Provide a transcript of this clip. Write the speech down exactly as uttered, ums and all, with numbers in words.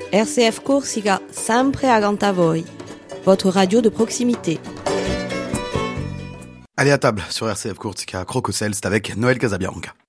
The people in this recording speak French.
R C F Corsica, sempre accanto a voi. Votre radio de proximité. Allez à table sur R C F Corsica Crococel, c'est avec Noël Casabianca.